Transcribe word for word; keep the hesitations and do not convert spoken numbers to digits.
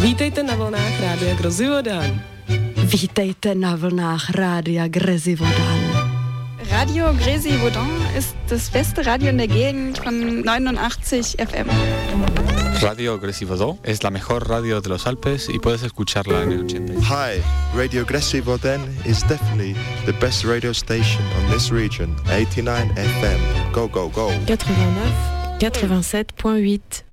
Vítejte na vlnách Rádia Grozivodán. Vítejte na vlnách Rádia Grozivodán. Radio Grozivodán ist das beste Radio in der Gegend von neunundachtzig F M. Radio Grozivodán es la mejor radio de los Alpes y puedes escucharla en el ochenta. Hi, Radio Grozivodán is definitely the best radio station on this region. eighty-nine F M. Go, go, go. quatre-vingt-neuf, quatre-vingt-sept point huit.